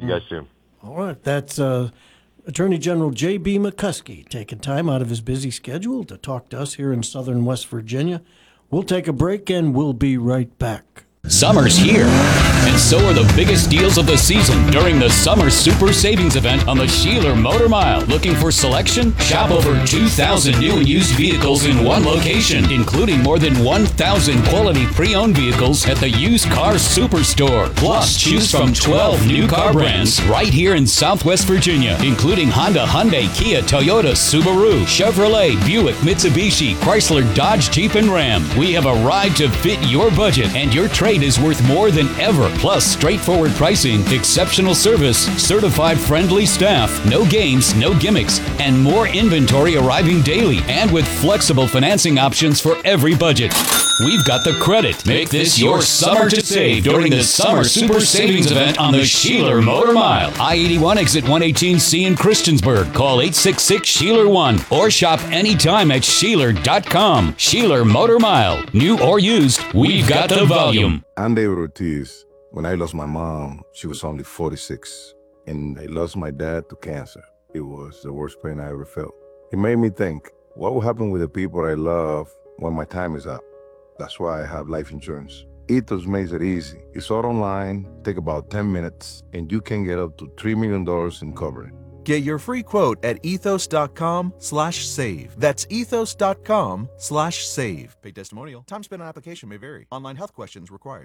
to you guys soon. All right. That's Attorney General J.B. McCuskey taking time out of his busy schedule to talk to us here in southern West Virginia. We'll take a break and we'll be right back. Summer's here, and so are the biggest deals of the season during the Summer Super Savings Event on the Sheeler Motor Mile. Looking for selection? Shop over 2,000 new and used vehicles in one location, including more than 1,000 quality pre-owned vehicles at the Used Car Superstore. Plus, choose from 12 new car brands right here in Southwest Virginia, including Honda, Hyundai, Kia, Toyota, Subaru, Chevrolet, Buick, Mitsubishi, Chrysler, Dodge, Jeep, and Ram. We have a ride to fit your budget, and your trade is worth more than ever. Plus, straightforward pricing, exceptional service, certified friendly staff, no games, no gimmicks, and more inventory arriving daily, and with flexible financing options for every budget. We've got the credit. Make this your summer to save during the Summer Super Savings Event on the Sheeler Motor Mile. I-81 exit 118C in Christiansburg. Call 866-SHEELER1 or shop anytime at Sheeler.com. Sheeler Motor Mile. New or used, we've got the volume. I'm David Ortiz. When I lost my mom, she was only 46, and I lost my dad to cancer. It was the worst pain I ever felt. It made me think, what will happen with the people I love when my time is up? That's why I have life insurance. Ethos makes it easy. It's all online, take about 10 minutes, and you can get up to $3 million in coverage. Get your free quote at ethos.com/save. That's ethos.com/save. Paid testimonial. Time spent on application may vary. Online health questions required.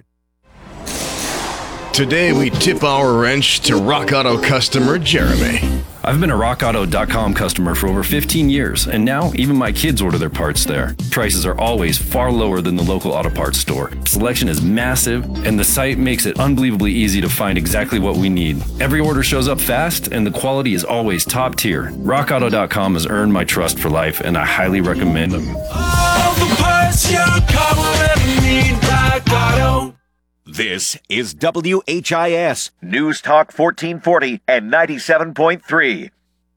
Today, we tip our wrench to Rock Auto customer Jeremy. I've been a RockAuto.com customer for over 15 years, and now even my kids order their parts there. Prices are always far lower than the local auto parts store. Selection is massive, and the site makes it unbelievably easy to find exactly what we need. Every order shows up fast, and the quality is always top tier. RockAuto.com has earned my trust for life, and I highly recommend them. All the parts your car will ever need, Rock Auto. This is WHIS, News Talk 1440 and 97.3.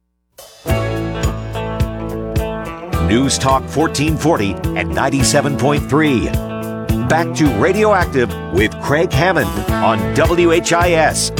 News Talk 1440 and 97.3. Back to Radioactive with Craig Hammond on WHIS.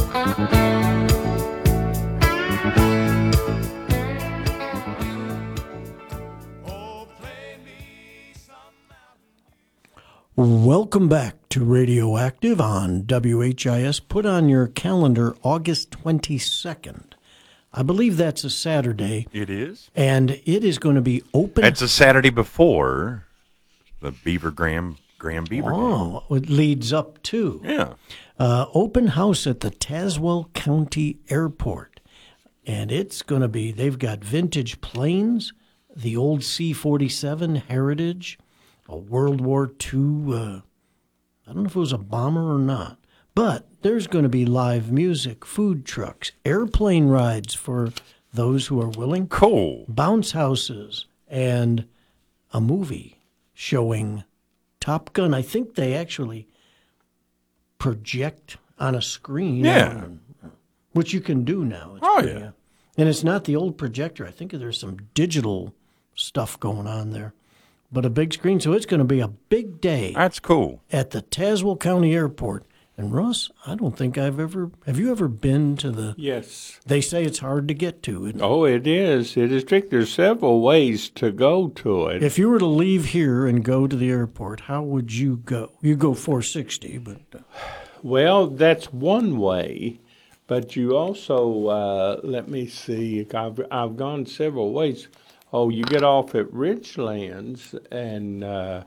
Welcome back to Radioactive on WHIS. Put on your calendar August 22nd. I believe that's a Saturday. It is. And it is going to be open. It's a Saturday before the Graham Beaver game. Oh, it leads up to. Yeah. Open house at the Tazewell County Airport. And it's going to be, they've got vintage planes, the old C-47 Heritage, a World War II, I don't know if it was a bomber or not, but there's going to be live music, food trucks, airplane rides for those who are willing. Cool. Bounce houses, and a movie showing Top Gun. I think they actually project on a screen. Yeah. Which you can do now. Yeah. And it's not the old projector. I think there's some digital stuff going on there. But a big screen, so it's going to be a big day. That's cool. At the Tazewell County Airport. And Russ, I don't think have you ever been to the... Yes. They say it's hard to get to. Isn't it? Oh, it is. It is tricky. There's several ways to go to it. If you were to leave here and go to the airport, how would you go? You go 460, but... Well, that's one way. But you also, let me see, I've gone several ways. Oh, you get off at Ridgelands and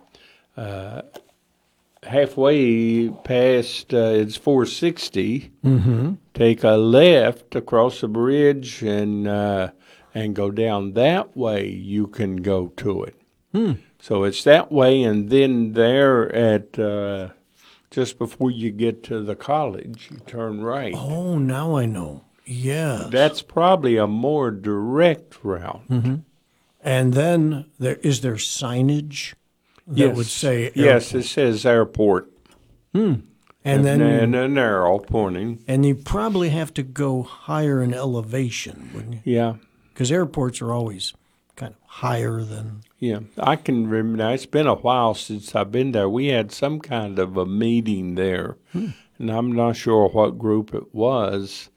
halfway past, it's 460. Mm-hmm. Take a left across the bridge and go down that way. You can go to it. So it's that way, and then there at just before you get to the college, you turn right. Oh, now I know. Yeah. That's probably a more direct route. Mm-hmm. And then is there signage that would say airport? Yes, it says airport. And then and an arrow pointing. And you probably have to go higher in elevation, wouldn't you? Yeah. Because airports are always kind of higher than... Yeah, I can remember. Now, it's been a while since I've been there. We had some kind of a meeting there, and I'm not sure what group it was,